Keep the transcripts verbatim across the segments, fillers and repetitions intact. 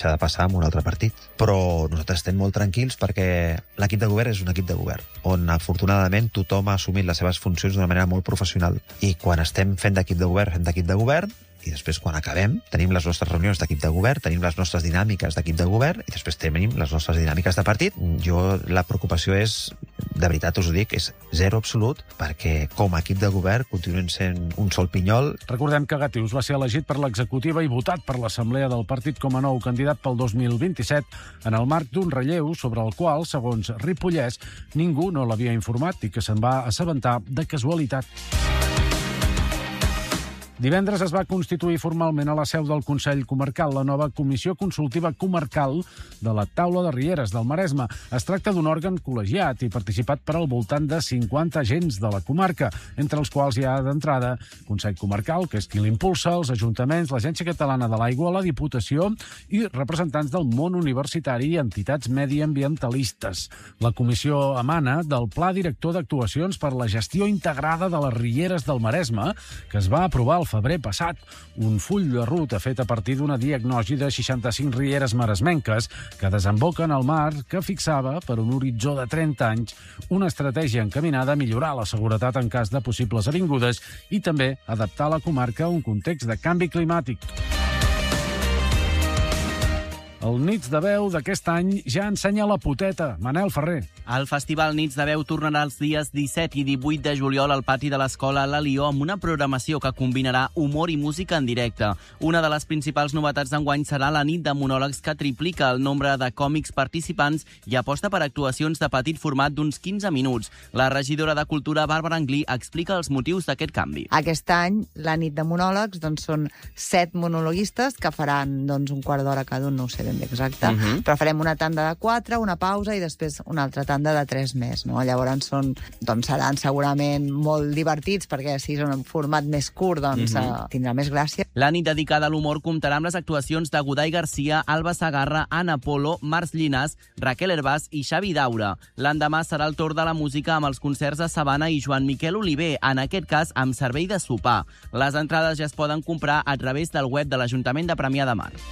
s'ha de passar amb un altre partit. Però nosaltres estem molt tranquils perquè l'equip de govern és un equip de govern, on afortunadament tothom ha assumit les seves funcions d'una manera molt professional. I quan estem fent d'equip de govern, fem d'equip de govern, i després, quan acabem, tenim les nostres reunions d'equip de govern, tenim les nostres dinàmiques d'equip de govern, i després tenim les nostres dinàmiques de partit. Jo, la preocupació és, de veritat us ho dic, és zero absolut, perquè com a equip de govern continuen sent un sol pinyol. Recordem que Gatius va ser elegit per l'executiva i votat per l'Assemblea del partit com a nou candidat pel dos mil vint-i-set en el marc d'un relleu sobre el qual, segons Ripollès, ningú no l'havia informat i que se'n va assabentar de casualitat. Divendres es va constituir formalment a la seu del Consell Comarcal la nova Comissió Consultiva Comarcal de la Taula de Rieres del Maresme. Es tracta d'un òrgan col·legiat i participat per al voltant de cinquanta agents de la comarca, entre els quals hi ha d'entrada Consell Comarcal, que és qui l'impulsa, els ajuntaments, l'Agència Catalana de l'Aigua, la Diputació i representants del món universitari i entitats mediambientalistes. La comissió emana del Pla Director d'Actuacions per la Gestió Integrada de les Rieres del Maresme, que es va aprovar al febrer passat, un full de ruta fet a partir d'una diagnosi de seixanta-cinc rieres maresmenques que desemboquen al mar, que fixava, per un horitzó de trenta anys, una estratègia encaminada a millorar la seguretat en cas de possibles avingudes i també adaptar la comarca a un context de canvi climàtic. El Nits de Veu d'aquest any ja ensenya la poteta. Manel Ferrer. El Festival Nits de Veu tornarà els dies disset i divuit de juliol al pati de l'Escola La Lió amb una programació que combinarà humor i música en directe. Una de les principals novetats d'enguany serà la nit de monòlegs que triplica el nombre de còmics participants i aposta per actuacions de petit format d'uns quinze minuts. La regidora de Cultura, Bàrbara Anglí, explica els motius d'aquest canvi. Aquest any, la nit de monòlegs doncs, són set monologuistes que faran doncs, un quart d'hora cada un, no ho sé ben bé exacte, uh -huh. però farem una tanda de quatre, una pausa i després una altra tanda de tres més. No? Llavors són, doncs, seran segurament molt divertits perquè si és un format més curt doncs, uh -huh. tindrà més gràcia. La nit dedicada a l'humor comptarà amb les actuacions de Godai Garcia, Alba Sagarra, Ana Polo, Març Llinàs, Raquel Herbàs i Xavi Daura. L'endemà serà el torn de la música amb els concerts de Sabana i Joan Miquel Oliver, en aquest cas amb servei de sopar. Les entrades ja es poden comprar a través del web de l'Ajuntament de Premià de Mar.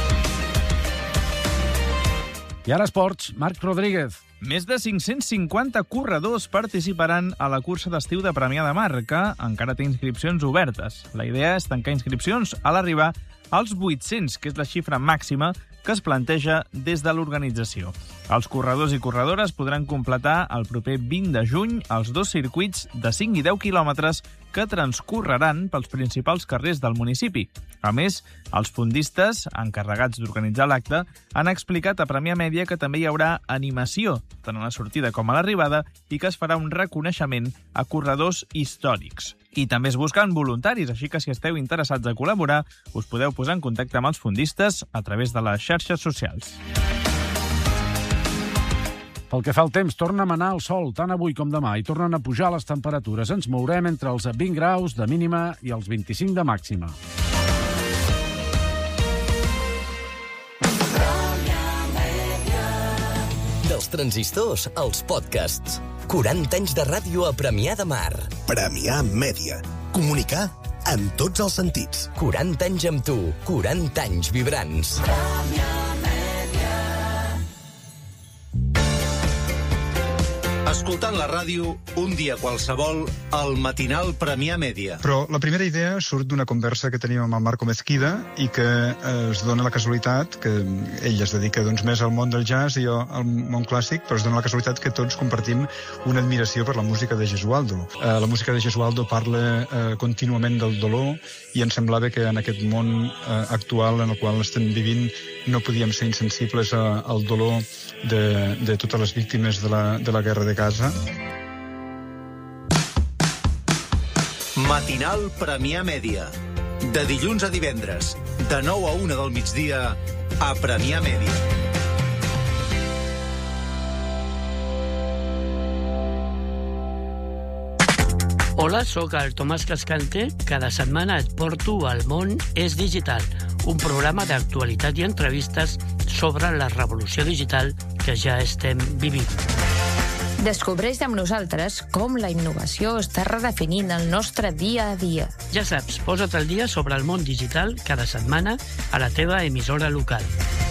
I ara esports, Marc Rodríguez. Més de cinc-cents cinquanta corredors participaran a la cursa d'estiu de Premià de Mar, que encara té inscripcions obertes. La idea és tancar inscripcions a l'arribar als vuit-cents, que és la xifra màxima que es planteja des de l'organització. Els corredors i corredores podran completar el proper vint de juny els dos circuits de cinc i deu quilòmetres que transcorreran pels principals carrers del municipi. A més, els fondistes, encarregats d'organitzar l'acte, han explicat a Premià Mèdia que també hi haurà animació, tant a la sortida com a l'arribada, i que es farà un reconeixement a corredors històrics. I també es busquen voluntaris, així que si esteu interessats a col·laborar, us podeu posar en contacte amb els fondistes a través de les xarxes socials. Pel que fa al temps, torna a manar el sol tant avui com demà i tornen a pujar les temperatures. Ens mourem entre els vint graus de mínima i els vint-i-cinc de màxima. Dels transistors als podcasts. quaranta anys de ràdio a Premià de Mar. Premià Mèdia. Comunicar en tots els sentits. quaranta anys amb tu. quaranta anys vibrants. Premià Escoltant la ràdio, un dia qualsevol, al matinal Premià Mèdia. Però la primera idea surt d'una conversa que tenim amb el Marco Mezquida i que es dona la casualitat que ell es dedica doncs, més al món del jazz i jo al món clàssic, però es dona la casualitat que tots compartim una admiració per la música de Gesualdo. Eh, la música de Gesualdo parla eh, contínuament del dolor i ens semblava que en aquest món eh, actual en el qual estem vivint no podíem ser insensibles a, al dolor de, de totes les víctimes de la, de la guerra de casa. Matinal Premià Mèdia. De dilluns a divendres, de nou a una del migdia, a Premià Mèdia. Hola, sóc el Tomàs Cascante. Cada setmana et porto al Món és Digital, un programa d'actualitat i entrevistes sobre la revolució digital que ja estem vivint. Descobreix amb nosaltres com la innovació està redefinint el nostre dia a dia. Ja saps, posa't al dia sobre el món digital cada setmana a la teva emissora local.